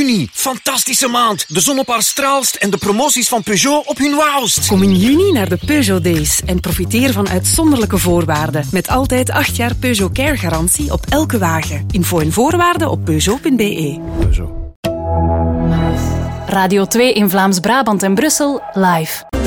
Juni, fantastische maand. De zon op haar straalst en de promoties van Peugeot op hun wauwst. Kom in juni naar de Peugeot Days en profiteer van uitzonderlijke voorwaarden. Met altijd 8 jaar Peugeot Care garantie op elke wagen. Info en voorwaarden op Peugeot.be. Radio 2 in Vlaams-Brabant en Brussel live.